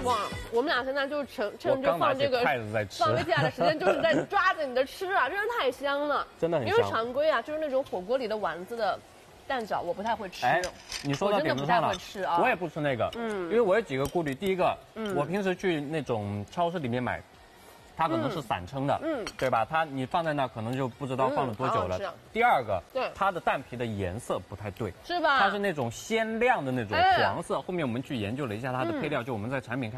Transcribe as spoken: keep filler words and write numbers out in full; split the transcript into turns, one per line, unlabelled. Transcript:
哇，我们俩现在就是趁趁着放这个
筷子在吃，
放 V T R 的时间，就是在抓着你的吃啊，真是太香了，
真的很香。
因为常规啊，就是那种火锅里的丸子的蛋饺，我不太会吃。
哎，你说到点子上了，
啊、
我也不吃那个，嗯，因为我有几个顾虑。第一个，嗯，我平时去那种超市里面买。它可能是散称的，嗯，对吧？它你放在那可能就不知道放了多久了。嗯、第二个，对，它的蛋皮的颜色不太对，
是吧？
它是那种鲜亮的那种黄色。哎、后面我们去研究了一下它的配料，嗯、就我们在产品开。